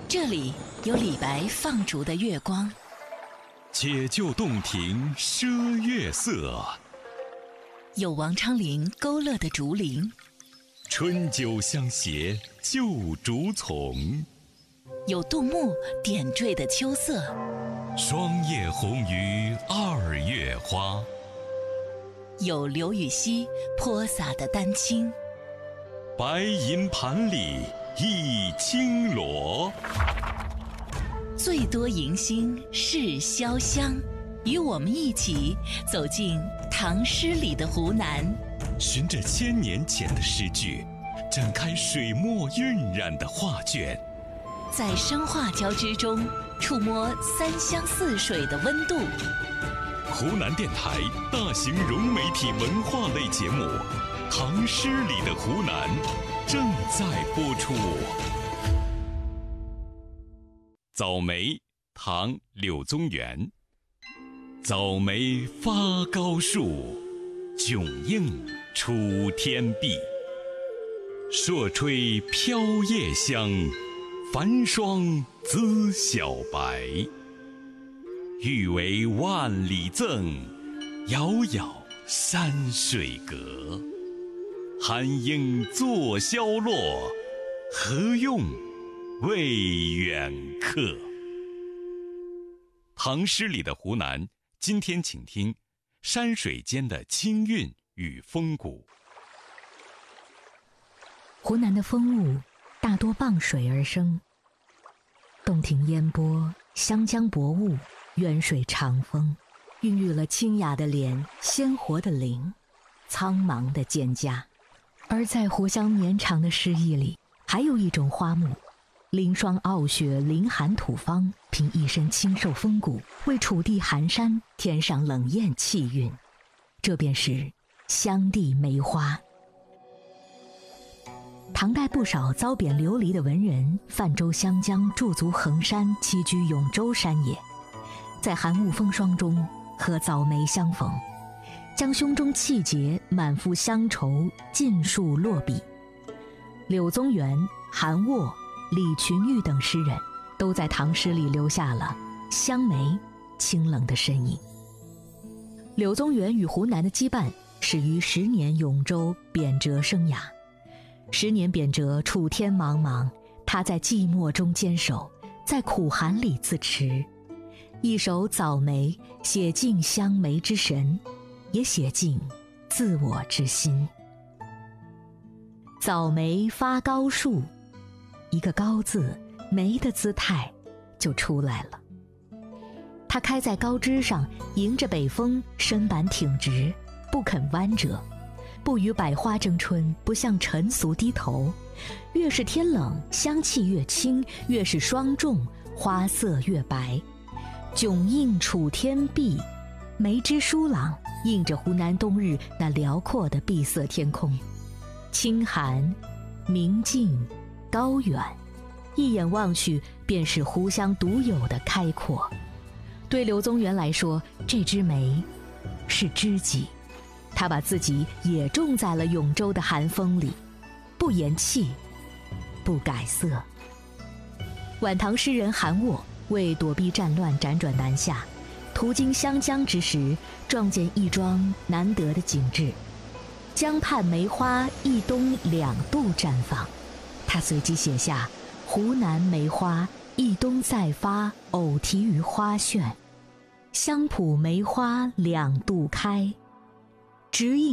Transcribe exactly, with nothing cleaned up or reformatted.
这里有李白放逐的月光， 解救洞庭赊月色， 有王昌龄勾勒的竹林， 春酒相携旧竹丛， 有杜牧点缀的秋色， 霜叶红于二月花， 有刘禹锡泼洒的丹青， 白银盘里一青螺。 最多迎新是潇湘，与我们一起走进唐诗里的湖南， 循着千年前的诗句，展开水墨晕染的画卷， 在声画交织中触摸三湘四水的温度。 湖南电台大型融媒体文化类节目《唐诗里的湖南》正在播出。早梅，唐·柳宗元。早梅发高树，迥映楚天碧。朔吹飘叶香，繁霜滋小白。欲为万里赠，遥遥山水隔。寒鹰作萧落，何用为远客？唐诗里的湖南，今天请听山水间的清韵与风骨。 湖南的风物大多傍水而生，洞庭烟波，湘江薄雾，远水长风，孕育了清雅的莲，鲜活的灵，苍茫的蒹葭。而在湖湘绵长的诗意里，还有一种花木，凌霜傲雪，凌寒吐芳，凭一身清瘦风骨，为楚地寒山添上冷艳气韵。这便是湘地梅花。唐代不少遭贬流离的文人，泛舟湘江，驻足衡山，栖居永州山野，在寒雾风霜中和早梅相逢，将胸中气节、满腹乡愁尽数落笔。柳宗元、韩沃、李群玉等诗人都在唐诗里留下了湘梅清冷的身影。柳宗元与湖南的羁绊始于十年永州贬谪生涯。十年贬谪，楚天茫茫，他在寂寞中坚守，在苦寒里自持。一首《早梅》写尽湘梅之神，也写尽自我之心。早梅发高树，一个高字，梅的姿态就出来了。它开在高枝上，迎着北风，身板挺直，不肯弯折，不与百花争春，不向尘俗低头。越是天冷，香气越轻；越是霜重，花色越白。迥映楚天碧，梅枝疏朗，映着湖南冬日那辽阔的碧色天空，清寒、明净、高远，一眼望去便是湖湘独有的开阔。对柳宗元来说，这枝梅是知己，他把自己也种在了永州的寒风里，不言弃，不改色。晚唐诗人韩沃为躲避战乱辗转南下，途经湘江之时，撞见一桩难得的景致，江畔梅花一冬两度绽放。他随即写下湖南梅花一冬再发，偶题于花卷。香浦梅花两度开，直映